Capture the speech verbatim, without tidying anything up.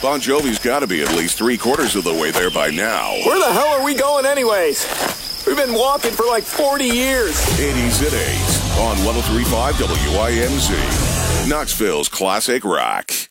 Bon Jovi's got to be at least three quarters of the way there by now. Where the hell are we going anyways? We've been walking for like forty years. eighties at eight on one oh three point five W I N Z. Knoxville's Classic Rock.